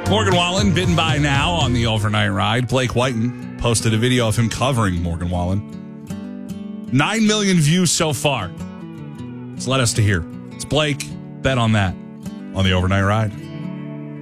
Morgan Wallen, bitten by now on the overnight ride. Blake Whiten posted a video of him covering Morgan Wallen. 9 million views so far. It's led us to here. It's Blake. Bet on that on the overnight ride.